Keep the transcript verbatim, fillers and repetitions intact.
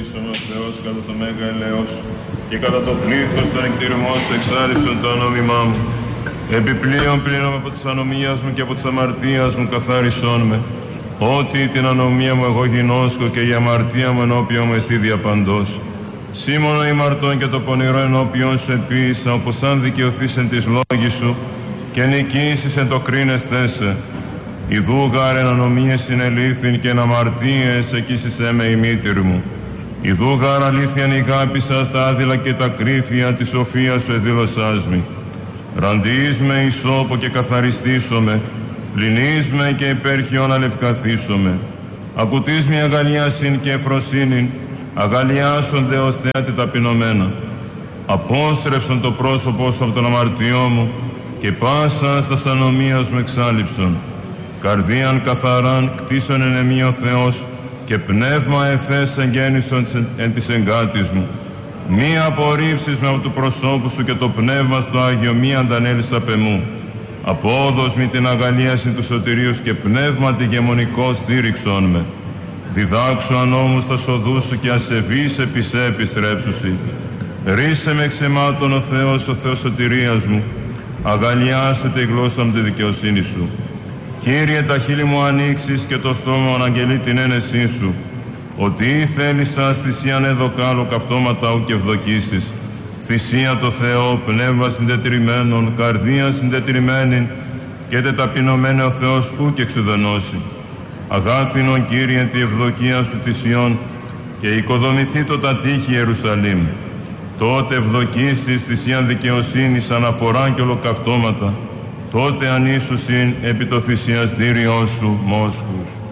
ελέησον ο Θεός κατά το μέγα ελέος και κατά το πλήθος των εκτηρημών σου εξάρρησον το ανόμημά μου. Επιπλέον πλήνομαι από της ανομίας μου και από της αμαρτίας μου καθάρισόν με. Ότι την ανομία μου εγώ γινώσκω και η αμαρτία μου ενώπιον μου εστί διαπαντός. Σήμωνο ημαρτών και το πονηρό ενώπιον σου επίησα, όπως αν δικαιωθείς εν της λόγης σου και νικήσεις εν το κρίνεστέ σε. Ιδού γάρ εν ανομίες συνελήφθην και εν αμαρτίες εκείσισέ με η μήτηρ μου. Ιδού γάρ αλήθειαν ηγάπησα στα άδειλα και τα κρύφια τη σοφία σου εδήλωσάς μη. Ραντείς με ισόπο και καθαριστήσομαι, πληνείς με και υπέρχιον αλευκαθήσομαι. Ακουτείς με αγαλιάσιν και εφροσύνην, αγαλιάσονται ως θέατη ταπεινωμένα. Απόστρεψον το πρόσωπό σου από τον αμαρτιό μου και πάσα στα ανομίας μου εξάλληψον. Καρδίαν καθαράν κτίσον εν εμεί ο Θεός και πνεύμα ευθές εγγέννησον εν της εγκάτης μου. Μη απορρίψεις με από του προσώπου σου και το πνεύμα στο Άγιο μη αντανέλεις απ' εμού. Απόδος μη την αγαλίαση του σωτηρίου και πνεύμα τη γεμονικό στήριξον με. Διδάξου ανώμους τα σοδούς σου και ασεβείς επί σε επιστρέψουσι. Ρίσε με εξαιμάτων ο Θεός, ο Θεός σωτηρίας μου. Αγαλιάσετε η γλώσσα μου τη δικαιοσύνη σου. Κύριε, τα χείλη μου ανοίξεις και το στόμα μου αναγγελεί την ένεσή σου. Ότι ή θέλησας θυσίαν εδωκάλο καυτώματα ου και ευδοκίσεις. Θυσία το Θεό, πνεύμα συντετριμμένον, καρδία συντετριμένη και τεταπεινωμένε ο Θεός ου και εξουδενώσει. Αγάθινον Κύριε τη ευδοκία σου θυσιών και οικοδομηθεί το τα τείχη Ιερουσαλήμ. Τότε ευδοκίσεις θυσίαν δικαιοσύνης, αναφορά και ολοκαυτώματα. Τότε ανήσουσιν επί το θυσιαστήριό σου μόσχους.